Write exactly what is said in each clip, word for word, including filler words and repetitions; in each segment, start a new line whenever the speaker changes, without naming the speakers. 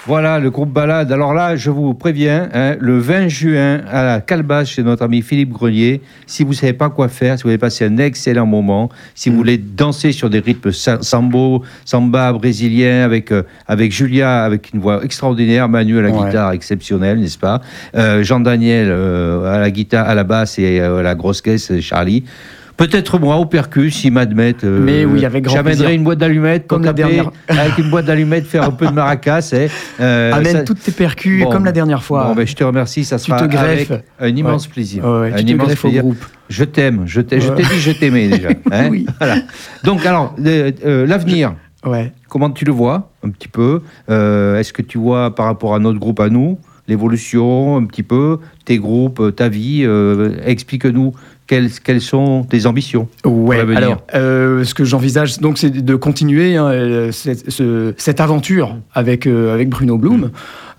Voilà, le groupe Balade. Alors là, je vous préviens, hein, le vingt juin, à la Calebasse, chez notre ami Philippe Grenier, si vous ne savez pas quoi faire, si vous voulez passer un excellent moment, si vous voulez danser sur des rythmes sambo, samba brésilien, avec, euh, avec Julia, avec une voix extraordinaire, Manu à la ouais. guitare exceptionnelle, n'est-ce pas, euh, Jean-Daniel euh, à la guitare, à la basse et euh, à la grosse caisse, Charlie. Peut-être moi au percus, s'ils m'admettent. Euh,
Mais oui, avec grand plaisir.
J'amènerai une boîte d'allumettes,
comme la dernière.
Avec une boîte d'allumettes, faire un peu de maracas. Eh.
Euh, Amène ça... toutes tes percus, bon, comme la dernière fois.
Bon, ben, je te remercie, ça
tu
sera
te
avec un immense
ouais.
plaisir.
Ouais, ouais,
un
tu
immense
te greffes
plaisir.
au groupe.
Je t'aime, je t'ai, ouais. je t'ai dit, je t'aimais déjà. Hein
oui.
Voilà. Donc alors, euh, euh, l'avenir.
Je... Ouais.
Comment tu le vois, un petit peu euh, Est-ce que tu vois par rapport à notre groupe à nous, l'évolution, un petit peu, tes groupes, ta vie euh, explique-nous. Quelles, quelles sont tes ambitions
Ouais, alors, euh, ce que j'envisage, donc, c'est de continuer hein, cette, ce, cette aventure avec, euh, avec Bruno Blum. Mmh.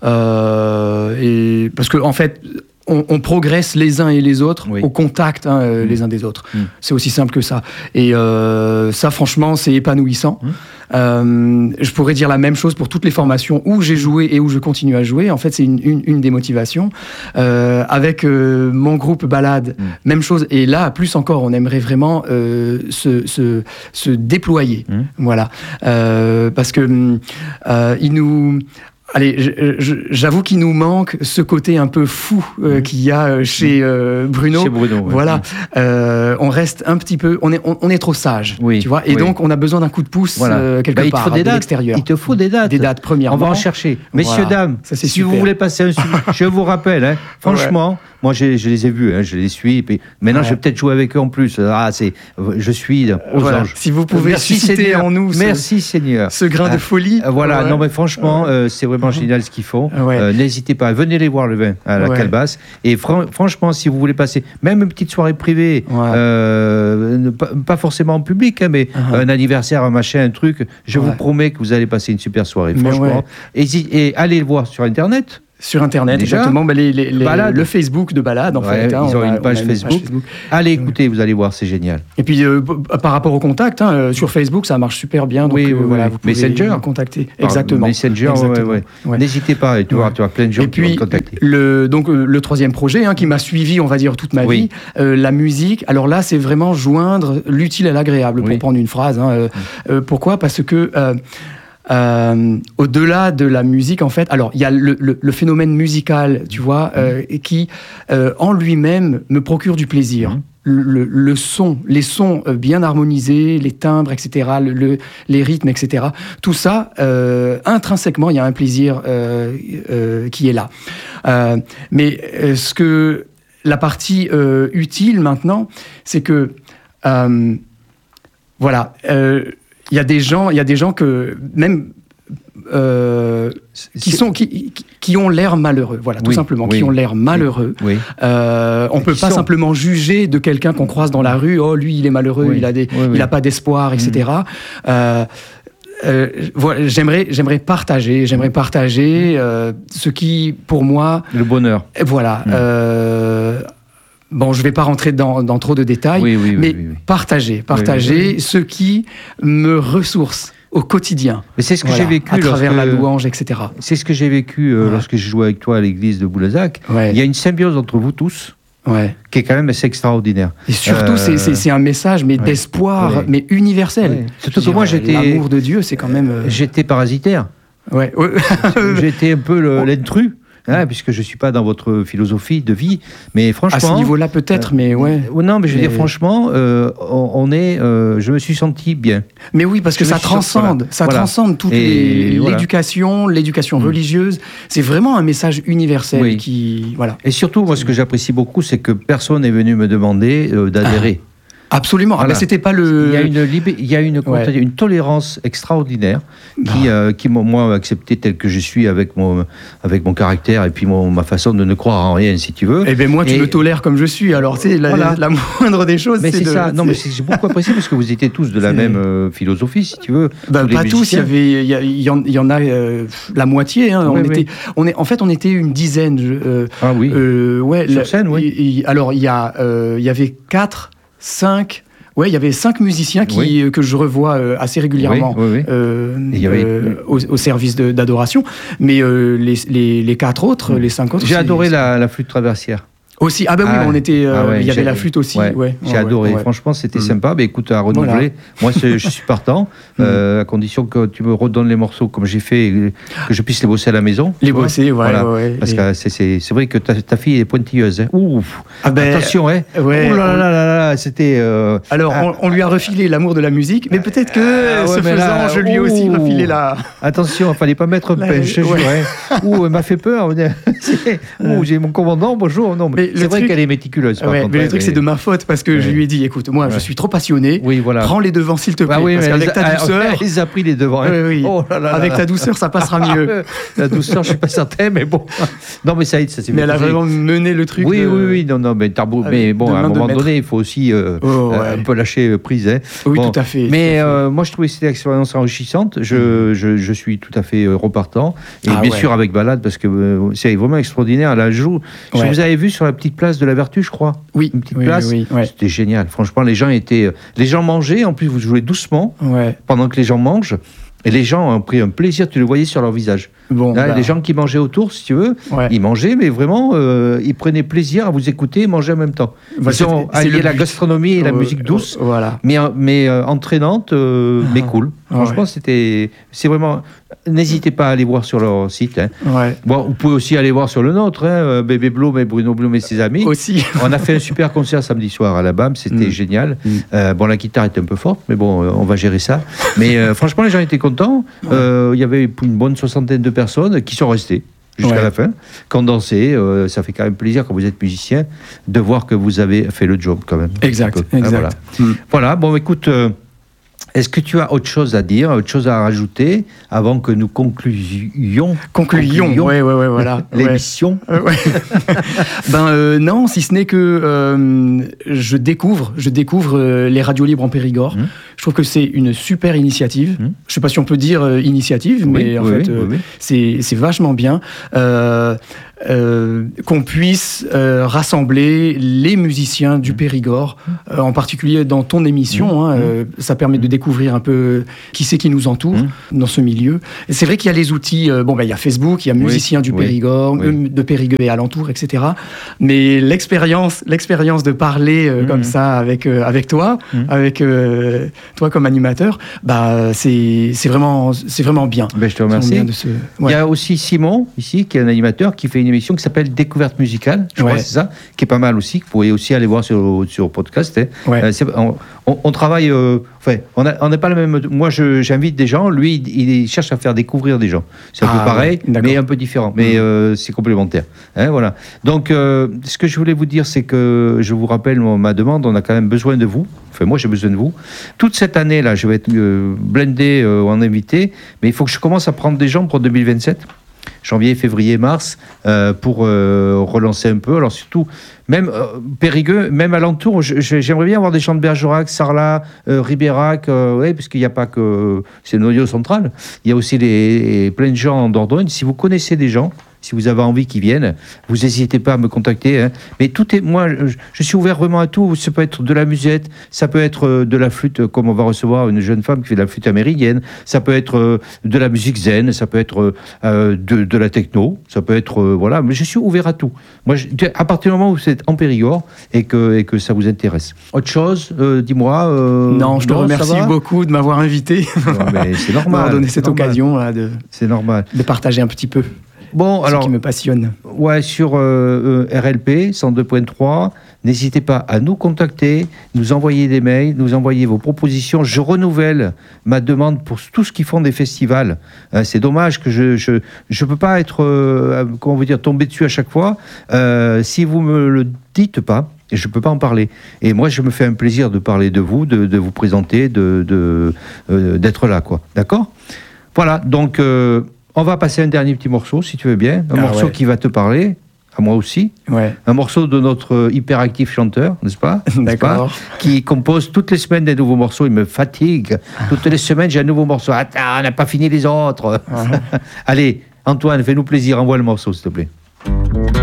Euh, et, parce qu'en en fait, on, on progresse les uns et les autres oui. au contact hein, mmh. les uns des autres. Mmh. C'est aussi simple que ça. Et euh, ça, franchement, c'est épanouissant. Mmh. Euh, je pourrais dire la même chose pour toutes les formations où j'ai joué et où je continue à jouer. En fait, c'est une, une, une des motivations. Euh, avec euh, mon groupe Balade, mmh. même chose. Et là, plus encore, on aimerait vraiment euh, se, se, se déployer. Mmh. Voilà. Euh, parce que euh, il nous... Allez, je, je, j'avoue qu'il nous manque ce côté un peu fou euh, mmh. qu'il y a chez euh, Bruno.
Chez Bruno, ouais.
Voilà, mmh. euh, on reste un petit peu, on est, on, on est trop sage, oui. tu vois, et oui. donc on a besoin d'un coup de pouce voilà. euh, quelque
bah,
part, de l'extérieur.
Il te faut des dates.
Des dates, premièrement.
On va en chercher. Messieurs,
voilà.
dames,
ça, c'est
si
super.
vous voulez passer un je vous rappelle, hein, franchement, ouais. moi je, je les ai vus, hein, je les suis, et puis maintenant ouais. je vais peut-être jouer avec eux en plus. Ah, c'est, je suis aux
voilà.
anges.
Si vous pouvez
Merci
susciter
Seigneur.
en nous ce,
Merci Seigneur.
ce grain de folie.
Euh, voilà,
ouais.
non mais franchement, euh, c'est vraiment génial ce qu'ils font.
Ouais.
Euh, n'hésitez pas, venez les voir le vingt à la ouais. Calebasse. Et fran- franchement, si vous voulez passer, même une petite soirée privée, ouais. euh, pas, pas forcément en public, hein, mais uh-huh. un anniversaire, un machin, un truc, je ouais. vous promets que vous allez passer une super soirée. Mais franchement, ouais. et, et allez le voir sur Internet.
Sur Internet,
déjà,
exactement. Bah, les, les, les, le Facebook de Balade, en
ouais,
fait. Hein,
ils ont,
on
une,
a,
page
on a une
Facebook.
page Facebook.
Allez écoutez, vous allez voir, c'est génial.
Et puis, euh, par rapport au contact, hein, euh, sur Facebook, ça marche super bien. Donc,
oui,
euh,
oui,
voilà,
oui.
vous pouvez
Messenger.
me contacter. Exactement.
Messenger,
Exactement.
Ouais, ouais.
Ouais.
N'hésitez pas, tu, ouais. vois, tu as plein de gens
et
qui
puis,
vont te contacter.
Le, donc, euh, le troisième projet hein, qui m'a suivi, on va dire, toute ma
oui.
vie, euh, la musique. Alors là, c'est vraiment joindre l'utile à l'agréable, pour
oui.
prendre une phrase. Hein, euh, oui. euh, pourquoi ? Parce que... Euh, Euh, au-delà de la musique, en fait, alors il y a le, le, le phénomène musical, tu vois, euh, qui euh, en lui-même me procure du plaisir. Mmh. Le, le son, les sons bien harmonisés, les timbres, et cetera, le, le, les rythmes, et cetera. Tout ça, euh, intrinsèquement, il y a un plaisir euh, euh, qui est là. Euh, mais euh, ce que la partie euh, utile maintenant, c'est que euh, voilà. Euh, Il y a des gens, il y a des gens que même euh, qui sont qui, qui ont l'air malheureux, voilà, tout
oui,
simplement,
oui,
qui ont l'air malheureux.
Oui.
Euh, on peut pas sont... simplement juger de quelqu'un qu'on croise dans la rue. Oh, lui, il est malheureux, oui, il a des, oui, il oui. a pas d'espoir, et cetera. Mmh. Euh, Euh, voilà, j'aimerais, j'aimerais partager, j'aimerais partager euh, ce qui, pour moi,
le bonheur.
Voilà. Mmh. Euh, Bon, je ne vais pas rentrer dans, dans trop de détails,
oui, oui,
mais
oui, oui.
partager, partager oui, oui, oui. ce qui me ressource au quotidien.
Mais c'est ce que voilà, j'ai vécu
à travers
lorsque...
la louange, et cetera.
C'est ce que j'ai vécu euh, ouais. lorsque j'ai joué avec toi à l'église de Boulazac.
Ouais.
Il y a une symbiose entre vous tous.
Ouais.
Qui est quand même assez extraordinaire.
Et surtout, euh... c'est, c'est, c'est un message mais ouais. d'espoir, ouais. mais universel. Ouais.
Surtout que moi, j'étais...
L'amour de Dieu, c'est quand même... Euh...
J'étais parasitaire.
Ouais.
J'étais un peu le, l'intrus. Hein, puisque je ne suis pas dans votre philosophie de vie, mais franchement...
À ce niveau-là, peut-être, euh, mais ouais.
Euh, non, mais je veux mais... dire, franchement, euh, on, on est... Euh, je me suis senti bien.
Mais oui, parce que je ça transcende, voilà. ça voilà. transcende toute les, voilà. l'éducation, l'éducation mmh. religieuse. C'est vraiment un message universel oui. qui... Voilà.
Et surtout, moi, ce que j'apprécie beaucoup, c'est que personne n'est venu me demander euh, d'adhérer. Ah.
Absolument. Voilà. Ah ben c'était pas le.
Il y a une libé... il y a une, ouais. une tolérance extraordinaire qui, euh, qui moi accepté tel que je suis avec mon avec mon caractère et puis mon, ma façon de ne croire en rien, si tu veux.
Eh ben moi, tu
et...
me tolères comme je suis. Alors tu sais, la, voilà. la moindre des choses.
Mais c'est,
c'est
ça.
De...
Non, mais c'est, j'ai beaucoup apprécié parce que vous étiez tous de la c'est... même euh, philosophie, si tu veux.
Ben, pas tous. Il y avait, il y, a, il y en, il y en a euh, la moitié. Hein.
Oui,
on
oui.
était, on est, en fait, on était une dizaine. Euh,
ah oui.
Euh, ouais.
Sur
la,
scène, oui.
Y, y, alors il y a, euh, il y avait quatre, cinq. Ouais, il y avait cinq musiciens qui,
Oui.
euh, que je revois euh, assez régulièrement
Oui, oui, oui.
euh,
Et il y avait-
euh, au, au service de- d'adoration. Mais euh, les, les, les quatre autres, les cinq autres...
J'ai
c'est-
adoré
c'est-
la, la flûte traversière.
Aussi, ah ben oui,
Ah,
on était, euh,
ah ouais,
il y avait
j'ai-
la flûte aussi.
ouais,
Ouais,
j'ai
ouais,
adoré.
ouais.
Franchement, c'était
Mm.
sympa. Mais écoute, à renouveler.
Voilà.
Moi, c'est- je suis partant, euh, à condition que tu me redonnes les morceaux comme j'ai fait, et que je puisse les bosser à la maison.
Les
tu vois.
bosser, ouais,
Voilà.
ouais, ouais.
Parce
Les-
que c'est- c'est c'est vrai que ta, ta fille est pointilleuse. Hein. Ouf.
Ah ben,
Attention, hein.
ouais,
Ouh là là
on-
là là là, c'était. euh,
Alors,
ah,
on, on lui a refilé l'amour de la musique, mais peut-être que,
Ah ouais,
ce
mais
faisant,
là,
je lui ai aussi
ouh.
refilé la...
Attention, il fallait pas mettre un
Là,
pain, je te
ouais.
jure. Hein. Ouh, elle m'a fait peur. C'est- Ouh, j'ai mon commandant, bonjour. Non, mais
Mais le
c'est vrai
truc-
qu'elle est méticuleuse. Par
Ouais,
contre,
mais le
hein,
truc,
mais-
c'est de ma faute, parce que je
Ouais.
lui ai dit, écoute, moi, je
Ouais.
suis trop passionné,
Oui, voilà.
prends les devants, s'il te plaît,
Ah oui,
parce
mais
qu'avec
elle
ta
les a-
douceur...
Elle les a pris les devants. hein.
Oui, oui.
Oh là là là
Avec
là.
ta douceur, ça passera mieux.
La douceur, je suis pas certain, mais bon. Non, mais ça, ça s'est
Mais elle a
maîtrisé.
vraiment mené le truc.
Oui,
de-
oui, oui, non, non, mais, t'as beau-
Ah,
mais
de
bon, à un
main de
moment
maître.
donné, il faut aussi euh,
Oh,
euh,
ouais.
un peu lâcher euh, prise. Hein.
Oui,
Bon.
tout à fait.
Mais
tout à fait.
euh, moi, je trouvais cette expérience enrichissante. Je, je, je suis tout à fait euh, repartant. Et
Ah
bien
ouais.
sûr, avec Balade, parce que euh, c'est vraiment extraordinaire. La joue, je
Ouais.
vous avais vu sur la petite place de la Vertu, je crois.
Oui,
Une petite
oui,
place.
oui, oui, ouais.
C'était génial. Franchement, les gens étaient. euh, Les gens mangeaient. En plus, vous jouez doucement
Ouais.
pendant que les gens mangent. Et les gens ont pris un plaisir, tu le voyais sur leur visage.
Bon,
Là,
bah,
les gens qui mangeaient autour, si tu veux,
ouais.
ils mangeaient, mais vraiment, euh, ils prenaient plaisir à vous écouter et manger en même temps.
Bah,
Ils ont
c'est- c'est
allié
le
la
but.
gastronomie et la
Euh,
musique douce,
euh, Voilà.
mais, mais euh, entraînante, euh, mais
Ah.
cool.
Ah
Franchement,
ouais.
c'était, c'est vraiment. N'hésitez pas à aller voir sur leur site. Hein.
Ouais.
Bon, vous pouvez aussi aller voir sur le nôtre, hein, euh, Bébé Blum et Bruno Blum et ses amis.
Aussi.
On a fait un super concert samedi soir à la B A M, c'était
Mm.
génial.
Mm.
Euh, bon, la guitare était un peu forte, mais bon, euh, on va gérer ça. Mais euh, franchement, les gens étaient contents. Euh, Il y avait une bonne soixantaine de personnes qui sont restées jusqu'à
Ouais.
la fin, qui ont dansé. Euh, ça fait quand même plaisir quand vous êtes musicien de voir que vous avez fait le job quand même.
Exact,
Un peu. Ah,
exact.
voilà.
Mm.
Voilà, bon, écoute. euh, est-ce que tu as autre chose à dire, autre chose à rajouter avant que nous concluions
Conclusion.
concluions
Ouais, ouais, ouais, voilà. Ouais.
l'émission?
Euh, ouais. ben euh, non, si ce n'est que euh, je découvre, je découvre euh, les radios libres en Périgord.
Mmh.
Je trouve que c'est une super initiative.
Mmh.
Je sais pas si on peut dire euh, initiative, mais
Oui,
en
oui,
fait,
oui,
euh,
oui, oui.
c'est c'est vachement bien. Euh, euh, qu'on puisse euh, rassembler les musiciens du Périgord, euh, en particulier dans ton émission.
Mmh.
hein, euh, ça permet de découvrir un peu qui c'est qui nous entoure
Mmh.
dans ce milieu. Et c'est vrai qu'il y a les outils. euh, bon, ben, il y a Facebook, il y a
Oui,
musiciens du
oui,
Périgord,
oui.
euh, de Périgueux et alentours, et cetera. Mais l'expérience, l'expérience de parler euh,
Mmh.
comme ça avec euh, avec toi,
Mmh.
avec euh, toi comme animateur, bah c'est c'est vraiment c'est vraiment bien.
Ben, je te
C'est vraiment
remercie.
bien de se-
Il
ouais.
y a aussi Simon, ici, qui est un animateur, qui fait une émission qui s'appelle Découverte musicale, je crois
Ouais.
que c'est ça, qui est pas mal aussi, que vous pouvez aussi aller voir sur, sur podcast. hein.
Ouais.
Euh, c'est- on, on- on travaille, euh, enfin, on a- on n'est pas le même. Moi, je- j'invite des gens, lui, il, il cherche à faire découvrir des gens. C'est un
Ah,
peu pareil,
ouais, d'accord.
mais un peu différent. Mais
Mhm.
euh, c'est complémentaire. Hein, voilà. Donc, euh, ce que je voulais vous dire, c'est que je vous rappelle mon- ma demande, on a quand même besoin de vous. Enfin, moi, j'ai besoin de vous. Toute cette année-là, je vais être euh, blindé euh, en invité, mais il faut que je commence à prendre des gens pour deux mille vingt-sept. Janvier, février, mars, euh, pour euh, relancer un peu. Alors surtout, même euh, Périgueux, même alentour, je- je- j'aimerais bien avoir des gens de Bergerac, Sarlat, euh, Ribérac, euh, ouais, parce qu'il n'y a pas que... C'est le noyau central. Il y a aussi les, plein de gens en Dordogne. Si vous connaissez des gens, si vous avez envie qu'ils viennent, vous n'hésitez pas à me contacter. Hein. Mais tout est... Moi, je, je suis ouvert vraiment à tout. Ça peut être de la musette, ça peut être euh, de la flûte, euh, comme on va recevoir une jeune femme qui fait de la flûte américaine, ça peut être euh, de la musique zen, ça peut être euh, de, de la techno, ça peut être... euh, voilà, mais je suis ouvert à tout. Moi, je- à partir du moment où vous êtes en Périgord et que, et que ça vous intéresse. Autre chose, euh, dis-moi... euh,
Non, je te
ça
remercie
va
beaucoup de m'avoir invité,
Non, mais c'est
de m'avoir
normal.
donné
c'est
cette
normal,
occasion là, de,
C'est normal.
de partager un petit peu
Bon,
ce
alors...
qui me passionne.
Ouais, sur euh, euh, R L P cent deux point trois, n'hésitez pas à nous contacter, nous envoyer des mails, nous envoyer vos propositions. Je renouvelle ma demande pour tous ceux qui font des festivals. Hein, c'est dommage que je je je peux pas être euh, comment vous dire tomber dessus à chaque fois. Euh, si vous me le dites pas, et je peux pas en parler. Et moi, je me fais un plaisir de parler de vous, de, de vous présenter, de de euh, d'être là, quoi. D'accord ? Voilà. Donc euh, on va passer un dernier petit morceau, si tu veux bien. Un
Ah
morceau
ouais.
qui va te parler, à moi aussi.
Ouais,
Un morceau de notre euh, hyperactif chanteur, n'est-ce pas ? N'est-ce pas
d'accord.
Qui compose toutes les semaines des nouveaux morceaux. Il me fatigue. Toutes les semaines, j'ai un nouveau morceau. Attends, on n'a pas fini les autres.
Ah.
Allez, Antoine, fais-nous plaisir. Envoie le morceau, s'il te plaît.